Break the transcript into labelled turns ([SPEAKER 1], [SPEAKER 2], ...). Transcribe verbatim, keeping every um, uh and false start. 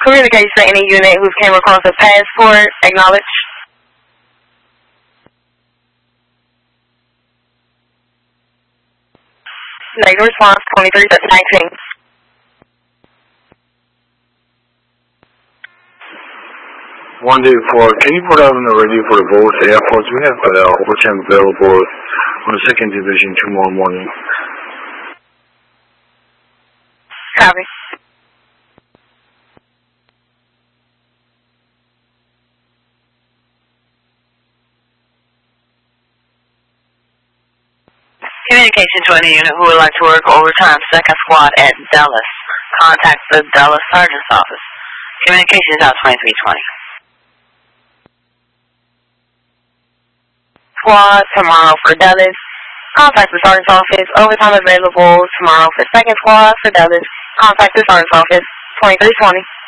[SPEAKER 1] Communication to any unit who came across a passport. Acknowledge. Negative response, twenty-three nineteen.
[SPEAKER 2] one day four, can you put out on the radio for the Boris Airports? We have uh, overtime available on the second division tomorrow morning.
[SPEAKER 1] Copy.
[SPEAKER 3] Communication to any unit who would like to work overtime second squad at Dallas. Contact the Dallas Sergeant's office. Communication is out twenty-three twenty.
[SPEAKER 1] Squad tomorrow for Dallas. Contact the Sergeant's office. Overtime available tomorrow for second squad for Dallas. Contact the Sergeant's office. twenty-three twenty.